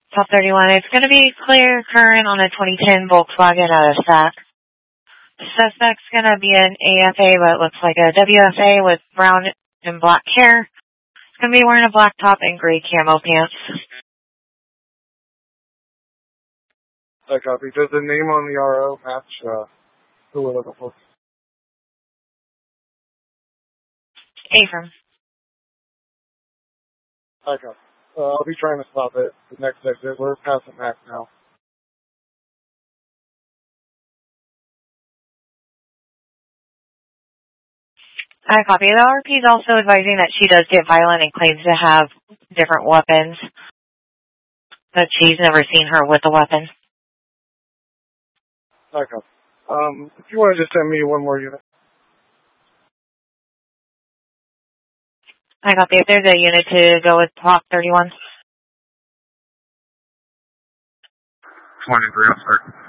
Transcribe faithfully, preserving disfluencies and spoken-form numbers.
Top thirty-one, it's going to be clear current on a twenty ten Volkswagen out of stock. Suspect's going to be an A F A, but it looks like a W F A with brown and black hair. It's going to be wearing a black top and gray camo pants. I copy. Does the name on the R O match uh, who we're looking for? Ephraim. I copy. Uh, I'll be trying to stop it. The next exit. We're past the max now. I copy. The R P is also advising that she does get violent and claims to have different weapons, but she's never seen her with a weapon. I copy. Um, if you want to just send me one more unit. I copy. If there's a unit to go with Top thirty-one. twenty-three, I'm sorry.